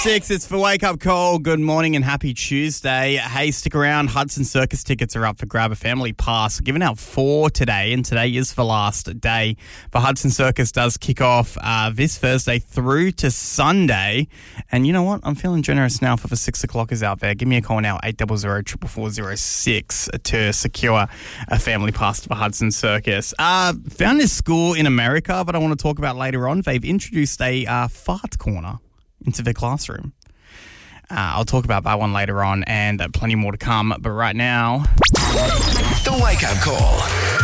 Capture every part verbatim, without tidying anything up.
Six, it's for Wake Up Call. Good morning and happy Tuesday. Hey, stick around. Hudson Circus tickets are up for grab. A family pass. We're giving out four today, and today is the last day. But Hudson Circus does kick off uh, this Thursday through to Sunday. And you know what? I'm feeling generous now for the six o'clockers out there. Give me a call now, eight zero zero, four four zero six to secure a family pass to the Hudson Circus. Uh, found this school in America that I want to talk about later on. They've introduced a uh, fart corner into their classroom. Uh, I'll talk about that one later on, and uh, plenty more to come. But right now, The Wake Up Call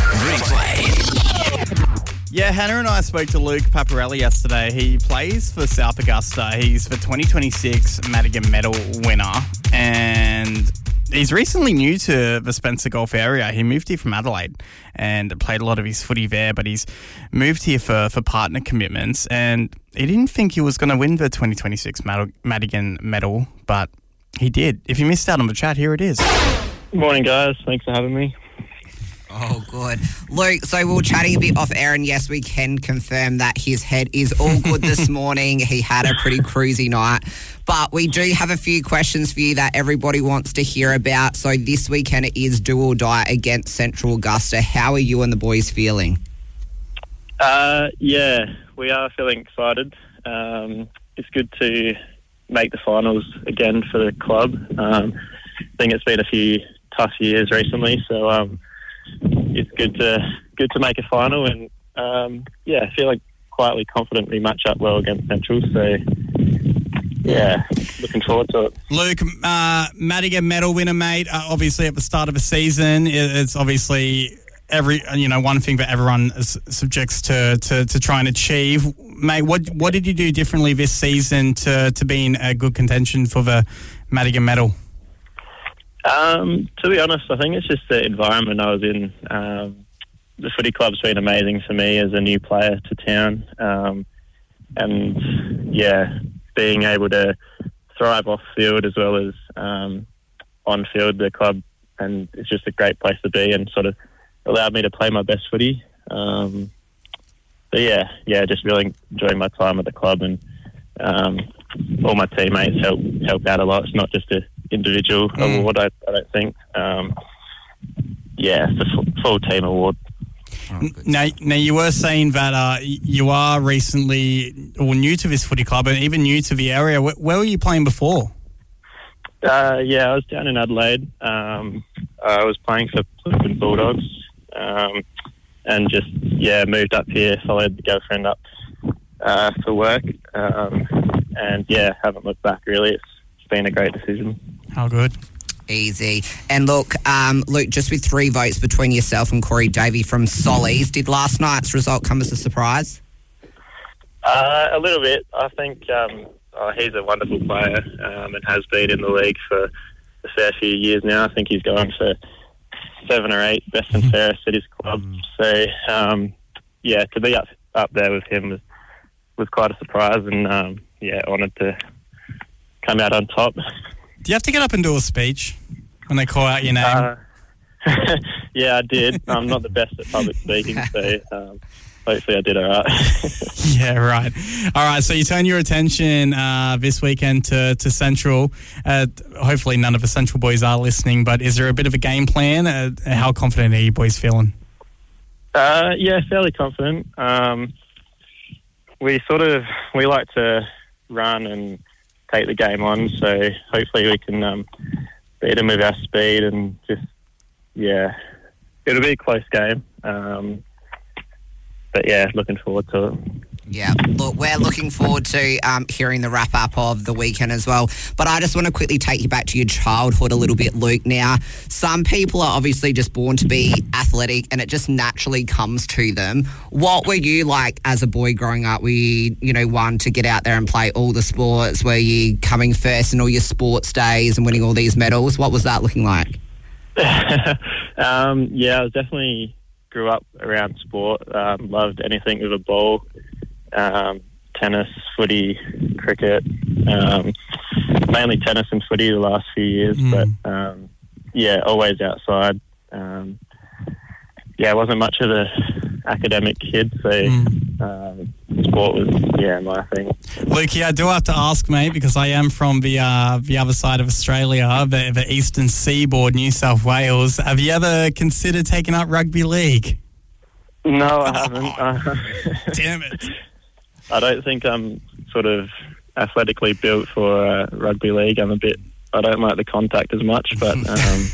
replay. Yeah, Hannah and I spoke to Luke Paparelli yesterday. He plays for South Augusta. He's the twenty twenty-six Madigan Medal winner, and he's recently new to the Spencer Gulf area. He moved here from Adelaide and played a lot of his footy there, but he's moved here for, for partner commitments, and he didn't think he was going to win the twenty twenty-six Mad- Madigan Medal, but he did. If you missed out on the chat, here it is. Good morning, guys. Thanks for having me. Oh, good. Luke, so we were chatting a bit off air, and yes, we can confirm that his head is all good this morning. He had a pretty cruisy night. But we do have a few questions for you that everybody wants to hear about. So this weekend it is do or die against Central Augusta. How are you and the boys feeling? Uh, yeah, we are feeling excited. Um, it's good to make the finals again for the club. Um, I think it's been a few tough years recently, so um, it's good to good to make a final, and um, yeah, I feel like quietly confident we match up well against Central. So yeah, looking forward to it. Luke, uh, Madigan medal winner, mate. Uh, obviously, at the start of a season, it's obviously every you know one thing that everyone is subjects to, to to try and achieve, mate. What what did you do differently this season to to be in a good contention for the Madigan medal? Um, to be honest, I think it's just the environment I was in. Um, the footy club's been amazing for me as a new player to town, um, and yeah, being able to thrive off field as well as um, on field, the club, and it's just a great place to be, and sort of allowed me to play my best footy. Um, but yeah, yeah, just really enjoying my time at the club, and um, all my teammates help help out a lot. It's not just a individual mm. award, I, I don't think. Um, yeah, it's a full, full team award. Oh, now, now, you were saying that uh, you are recently or new to this footy club and even new to the area. Where, where were you playing before? Uh, yeah, I was down in Adelaide. Um, I was playing for Brisbane Bulldogs, um, and just yeah moved up here, followed the girlfriend up uh, for work, um, and yeah, haven't looked back really. It's, it's been a great decision. How good. Easy. And look, um, Luke, just with three votes between yourself and Corey Davey from Solly's, did last night's result come as a surprise? Uh, a little bit. I think um, oh, he's a wonderful player um, and has been in the league for a fair few years now. I think he's gone for seven or eight best and fairest at his club. So, um, yeah, to be up up there with him was, was quite a surprise, and, um, yeah, honoured to come out on top. Do you have to get up and do a speech when they call out your name? Uh, yeah, I did. I'm not the best at public speaking, so um, hopefully I did all right. Yeah, right. All right, so you turn your attention uh, this weekend to, to Central. Uh, hopefully none of the Central boys are listening, but is there a bit of a game plan? Uh, how confident are you boys feeling? Uh, yeah, fairly confident. Um, we sort of, we like to run and take the game on, so hopefully we can um, beat them with our speed, and just, yeah, it'll be a close game. Um, but yeah, looking forward to it. Yeah, look, we're looking forward to um, hearing the wrap-up of the weekend as well. But I just want to quickly take you back to your childhood a little bit, Luke. Now, some people are obviously just born to be athletic and it just naturally comes to them. What were you like as a boy growing up? Were you, you know, one to get out there and play all the sports? Were you coming first in all your sports days and winning all these medals? What was that looking like? um, yeah, I was definitely grew up around sport. Um, loved anything with a ball. Um, tennis, footy, cricket, um, mainly tennis and footy the last few years, mm. but um, yeah, always outside. Um, yeah, I wasn't much of a academic kid, so mm. um, sport was, yeah, my thing. Lukey, I do have to ask, mate, because I am from the uh, the other side of Australia, the, the eastern seaboard, New South Wales. Have you ever considered taking up rugby league? No, I haven't. Uh, Damn it. I don't think I'm sort of athletically built for uh, rugby league. I'm a bit, I don't like the contact as much, but um,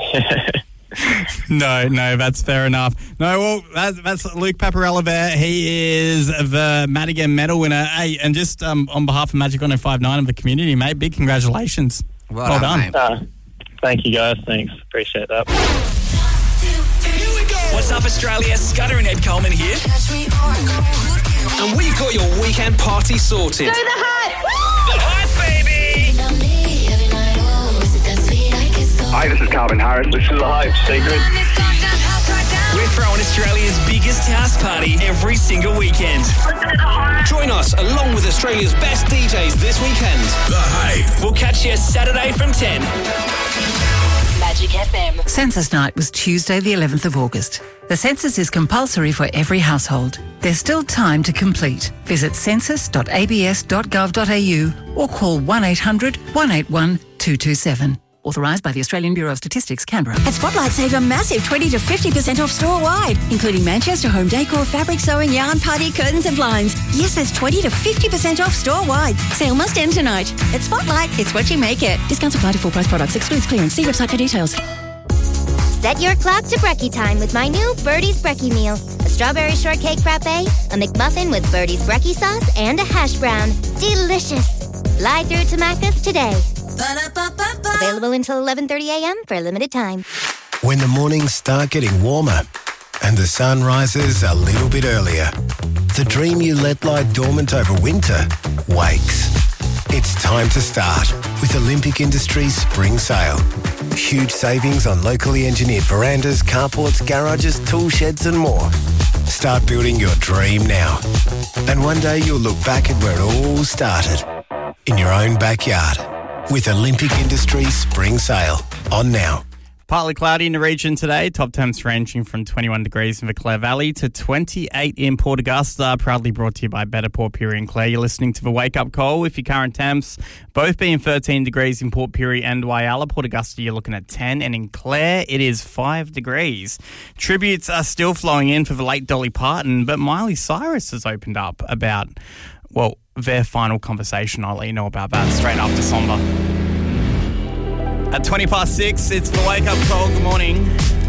No, no, that's fair enough. No, well, that's, that's Luke Paparella there. He is the Madigan medal winner. Hey, and just um, on behalf of Magic one oh five point nine of the community, mate, big congratulations. Well, Well done, done. mate. uh, thank you guys. Thanks. Appreciate that. What's up, Australia? Scudder and Ed Coleman here. And we've got your weekend party sorted. Do the hype! The hype, baby! Hi, this is Calvin Harris. This is The Hype. Stay good. We're throwing Australia's biggest house party every single weekend. Join us along with Australia's best D Js this weekend. The Hype. We'll catch you Saturday from ten. Magic F M. Census night was Tuesday, the eleventh of August. The census is compulsory for every household. There's still time to complete. Visit census dot a b s dot gov dot a u or call one eight hundred, one eight one, two two seven. Authorised by the Australian Bureau of Statistics, Canberra. At Spotlight, save a massive twenty to fifty percent off store-wide, including Manchester home decor, fabric sewing, yarn, party, curtains and blinds. Yes, that's twenty to fifty percent off store-wide. Sale must end tonight. At Spotlight, it's what you make it. Discounts apply to full-price products. Excludes clearance. See website for details. Set your clock to brekkie time with my new Birdie's Brekkie Meal. A strawberry shortcake frappe, a McMuffin with Birdie's Brekkie sauce, and a hash brown. Delicious. Fly through to Macca's today. Available until eleven thirty a.m. for a limited time. When the mornings start getting warmer and the sun rises a little bit earlier, the dream you let lie dormant over winter wakes. It's time to start with Olympic Industries Spring Sale. Huge savings on locally engineered verandas, carports, garages, tool sheds and more. Start building your dream now. And one day you'll look back at where it all started, in your own backyard. With Olympic Industries Spring Sale on now. Partly cloudy in the region today. Top temps ranging from twenty-one degrees in the Clare Valley to twenty-eight in Port Augusta. Proudly brought to you by Better Port Pirie and Clare. You're listening to the Wake Up Call with your current temps both being thirteen degrees in Port Pirie and Whyalla. Port Augusta, you're looking at ten, and in Clare, it is five degrees. Tributes are still flowing in for the late Dolly Parton, but Miley Cyrus has opened up about, well, their final conversation. I'll let you know about that straight after Somber. At twenty past six, it's the Wake Up Call. Good morning.